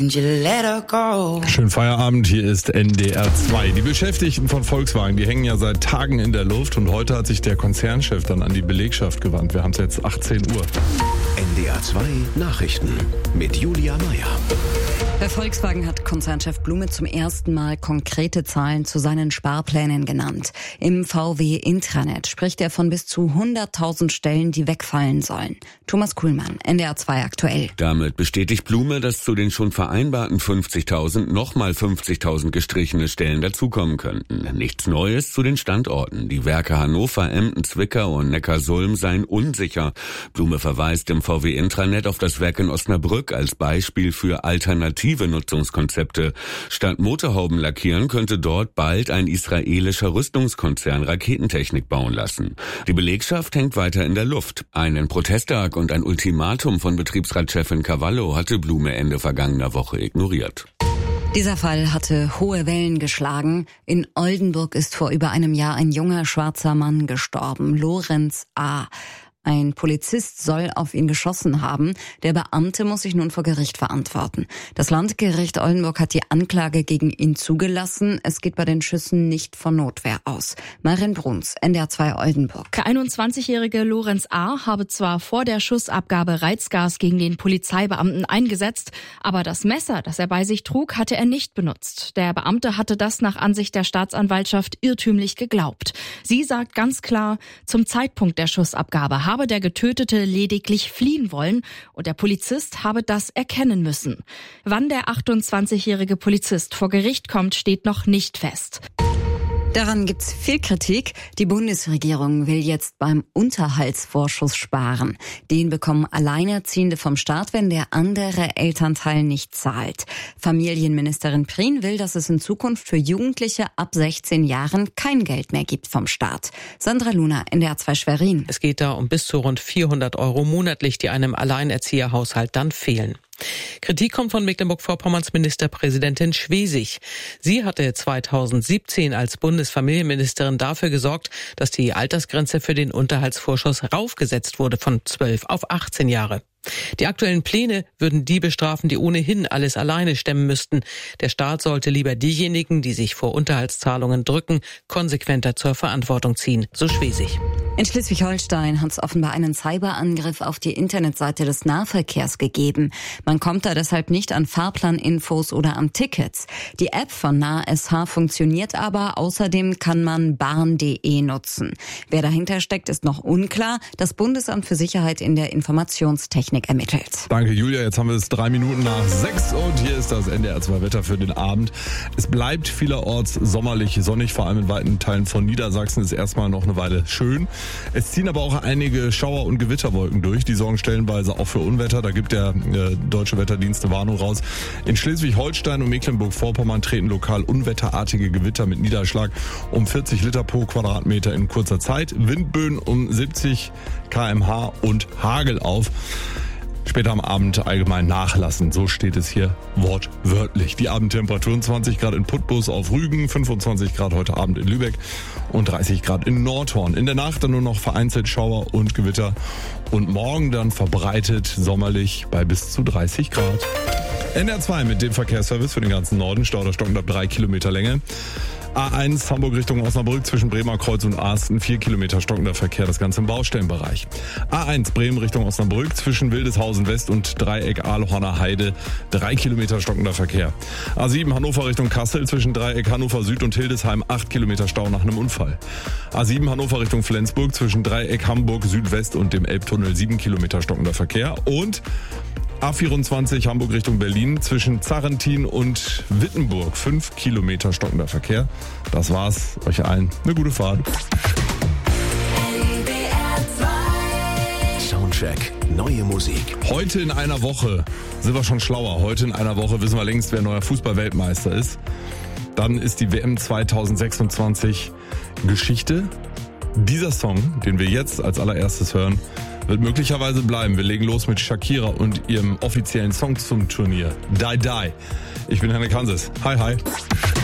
and you let her go. Schönen Feierabend, hier ist NDR 2. Die Beschäftigten von Volkswagen, die hängen ja seit Tagen in der Luft und heute hat sich der Konzernchef dann an die Belegschaft gewandt. Wir haben es jetzt 18 Uhr. NDR 2 Nachrichten mit Julia Meyer. Bei Volkswagen hat Konzernchef Blume zum ersten Mal konkrete Zahlen zu seinen Sparplänen genannt. Im VW-Intranet spricht er von bis zu 100.000 Stellen, die wegfallen sollen. Thomas Kuhlmann, NDR 2 aktuell. Damit bestätigt Blume, dass zu den schon vereinbarten 50.000 nochmal 50.000 gestrichene Stellen dazukommen könnten. Nichts Neues zu den Standorten. Die Werke Hannover, Emden, Zwickau und Neckarsulm seien unsicher. Blume verweist im VW-Intranet auf das Werk in Osnabrück als Beispiel für alternative Nutzungskonzepte. Statt Motorhauben lackieren könnte dort bald ein israelischer Rüstungskonzern Raketentechnik bauen lassen. Die Belegschaft hängt weiter in der Luft. Einen Protesttag und ein Ultimatum von Betriebsratschefin Cavallo hatte Blume Ende vergangener Woche ignoriert. Dieser Fall hatte hohe Wellen geschlagen. In Oldenburg ist vor über einem Jahr ein junger schwarzer Mann gestorben, Lorenz A. Ein Polizist soll auf ihn geschossen haben. Der Beamte muss sich nun vor Gericht verantworten. Das Landgericht Oldenburg hat die Anklage gegen ihn zugelassen. Es geht bei den Schüssen nicht von Notwehr aus. Marin Bruns, NDR 2 Oldenburg. Der 21-jährige Lorenz A. habe zwar vor der Schussabgabe Reizgas gegen den Polizeibeamten eingesetzt, aber das Messer, das er bei sich trug, hatte er nicht benutzt. Der Beamte hatte das nach Ansicht der Staatsanwaltschaft irrtümlich geglaubt. Sie sagt ganz klar, zum Zeitpunkt der Schussabgabe habe der Getötete lediglich fliehen wollen und der Polizist habe das erkennen müssen. Wann der 28-jährige Polizist vor Gericht kommt, steht noch nicht fest. Daran gibt's viel Kritik. Die Bundesregierung will jetzt beim Unterhaltsvorschuss sparen. Den bekommen Alleinerziehende vom Staat, wenn der andere Elternteil nicht zahlt. Familienministerin Prien will, dass es in Zukunft für Jugendliche ab 16 Jahren kein Geld mehr gibt vom Staat. Sandra Luna, NDR 2 Schwerin. Es geht da um bis zu rund 400 € monatlich, die einem Alleinerzieherhaushalt dann fehlen. Kritik kommt von Mecklenburg-Vorpommerns Ministerpräsidentin Schwesig. Sie hatte 2017 als Bundesfamilienministerin dafür gesorgt, dass die Altersgrenze für den Unterhaltsvorschuss raufgesetzt wurde von 12 auf 18 Jahre. Die aktuellen Pläne würden die bestrafen, die ohnehin alles alleine stemmen müssten. Der Staat sollte lieber diejenigen, die sich vor Unterhaltszahlungen drücken, konsequenter zur Verantwortung ziehen, so Schwesig. In Schleswig-Holstein hat es offenbar einen Cyberangriff auf die Internetseite des Nahverkehrs gegeben. Man kommt da deshalb nicht an Fahrplaninfos oder an Tickets. Die App von NahSH funktioniert aber. Außerdem kann man bahn.de nutzen. Wer dahinter steckt, ist noch unklar. Das Bundesamt für Sicherheit in der Informationstechnik ermittelt. Danke Julia, jetzt haben wir es 3 Minuten nach 6 und hier ist das NDR 2 Wetter für den Abend. Es bleibt vielerorts sommerlich sonnig, vor allem in weiten Teilen von Niedersachsen ist erstmal noch eine Weile schön. Es ziehen aber auch einige Schauer- und Gewitterwolken durch, die sorgen stellenweise auch für Unwetter. Da gibt der Deutsche Wetterdienst eine Warnung raus. In Schleswig-Holstein und Mecklenburg-Vorpommern treten lokal unwetterartige Gewitter mit Niederschlag um 40 Liter pro Quadratmeter in kurzer Zeit, Windböen um 70 km/h und Hagel auf. Später am Abend allgemein nachlassen. So steht es hier wortwörtlich. Die Abendtemperaturen 20 Grad in Putbus auf Rügen, 25 Grad heute Abend in Lübeck und 30 Grad in Nordhorn. In der Nacht dann nur noch vereinzelt Schauer und Gewitter und morgen dann verbreitet sommerlich bei bis zu 30 Grad. NDR 2 mit dem Verkehrsservice für den ganzen Norden. Stau oder stockend ab 3 Kilometer Länge. A1 Hamburg Richtung Osnabrück zwischen Bremer Kreuz und Asten 4 Kilometer stockender Verkehr, das Ganze im Baustellenbereich. A1 Bremen Richtung Osnabrück zwischen Wildeshausen West und Dreieck Aalhorner Heide 3 Kilometer stockender Verkehr. A7 Hannover Richtung Kassel zwischen Dreieck Hannover Süd und Hildesheim 8 Kilometer Stau nach einem Unfall. A7 Hannover Richtung Flensburg zwischen Dreieck Hamburg Südwest und dem Elbtunnel 7 Kilometer stockender Verkehr und A24 Hamburg Richtung Berlin zwischen Zarrentin und Wittenburg 5 Kilometer stockender Verkehr. Das war's. Euch allen eine gute Fahrt. Soundcheck. Neue Musik. Heute in einer Woche sind wir schon schlauer. Heute in einer Woche wissen wir längst, wer neuer Fußball-Weltmeister ist. Dann ist die WM 2026 Geschichte. Dieser Song, den wir jetzt als allererstes hören, wird möglicherweise bleiben. Wir legen los mit Shakira und ihrem offiziellen Song zum Turnier. Die Die. Ich bin Henne Kansas. Hi, hi.